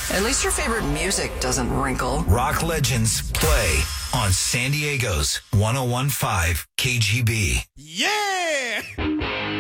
At least your favorite music doesn't wrinkle. Rock legends play on San Diego's 101.5 KGB. Yeah!